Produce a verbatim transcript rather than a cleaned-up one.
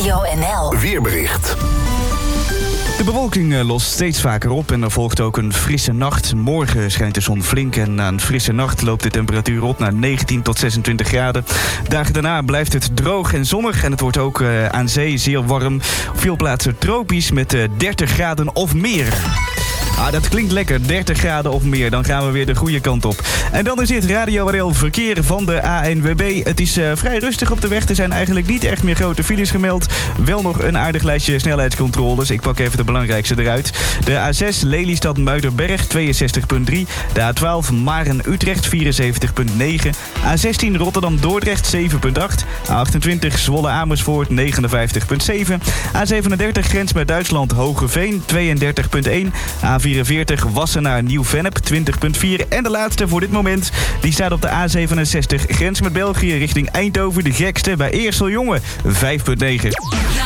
Radio N L Weerbericht. De bewolking lost steeds vaker op en er volgt ook een frisse nacht. Morgen schijnt de zon flink en na een frisse nacht loopt de temperatuur op naar negentien tot zesentwintig graden. Dagen daarna blijft het droog en zonnig en het wordt ook uh, aan zee zeer warm. Op veel plaatsen tropisch met uh, dertig graden of meer. Ah, dat klinkt lekker, dertig graden of meer. Dan gaan we weer de goede kant op. En dan is dit Radio R L Verkeer van de A N W B. Het is uh, vrij rustig op de weg. Er zijn eigenlijk niet echt meer grote files gemeld. Wel nog een aardig lijstje snelheidscontroles. Ik pak even de belangrijkste eruit. De A zes Lelystad-Muiderberg tweeënzestig komma drie. De A twaalf Maren-Utrecht vierenzeventig komma negen. A zestien Rotterdam-Dordrecht zeven komma acht. A achtentwintig Zwolle-Amersfoort negenenvijftig komma zeven. A zevenendertig grens met Duitsland Hogeveen tweeëndertig komma één. A vierenveertig Wassenaar Nieuw-Vennep twintig komma vier. En de laatste voor dit moment, die staat op de A zevenenzestig grens met België richting Eindhoven. De gekste bij Eersel Jonge vijf komma negen.